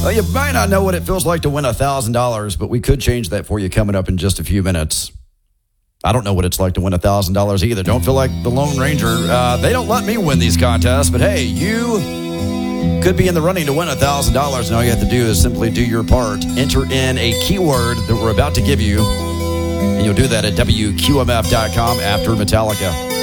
Well, you might not know what it feels like to win $1,000, but we could change that for you coming up in just a few minutes. I don't know what it's like to win $1,000 either. Don't feel like the Lone Ranger. They don't let me win these contests, but hey, you could be in the running to win $1,000, and all you have to do is simply do your part. Enter in a keyword that we're about to give you, and you'll do that at WQMF.com after Metallica.